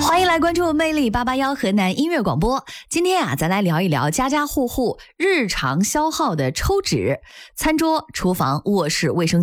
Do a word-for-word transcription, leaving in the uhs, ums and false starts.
欢迎来关注魅力八八幺河南音乐广播。今天啊，咱来聊一聊家家户户日常消耗的抽纸，餐桌、厨房、卧室、卫生